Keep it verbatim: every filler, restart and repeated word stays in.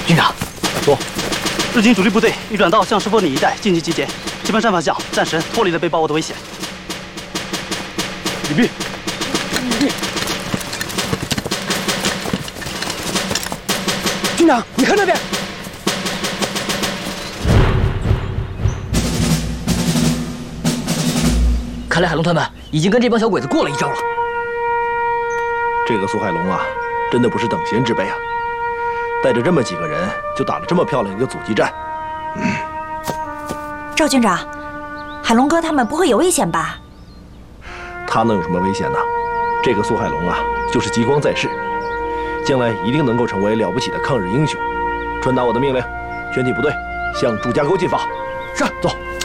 军长， 走。 日军主力部队已转到向石坡岭一带进行集结，棋盘山方向暂时脱离了被包围的危险。 李斌， 李斌，军长，你看那边。 看来海龙他们已经跟这帮小鬼子过了一招了。 这个苏海龙啊，真的不是等闲之辈啊！带着这么几个人，就打了这么漂亮一个阻击战。嗯， 赵军长，海龙哥他们不会有危险吧？ 他能有什么危险呢？这个苏海龙啊，就是激光在世，将来一定能够成为了不起的抗日英雄。传达我的命令，全体部队向祝家沟进发。 是， 走。